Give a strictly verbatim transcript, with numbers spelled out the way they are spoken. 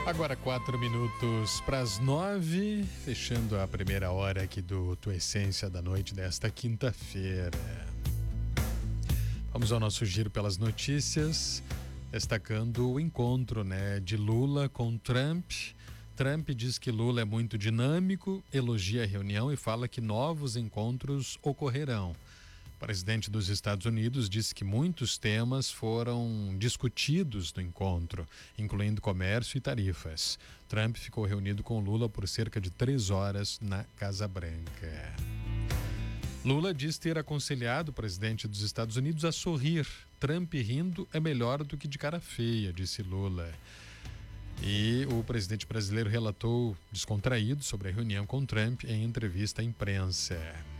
Agora quatro minutos para as nove, fechando a primeira hora aqui do Tua Essência da noite desta quinta-feira. Vamos ao nosso giro pelas notícias, destacando o encontro, né, de Lula com Trump. Trump diz que Lula é muito dinâmico, elogia a reunião e fala que novos encontros ocorrerão. O presidente dos Estados Unidos disse que muitos temas foram discutidos no encontro, incluindo comércio e tarifas. Trump ficou reunido com Lula por cerca de três horas na Casa Branca. Lula diz ter aconselhado o presidente dos Estados Unidos a sorrir. Trump rindo é melhor do que de cara feia, disse Lula. E o presidente brasileiro relatou descontraído sobre a reunião com Trump em entrevista à imprensa.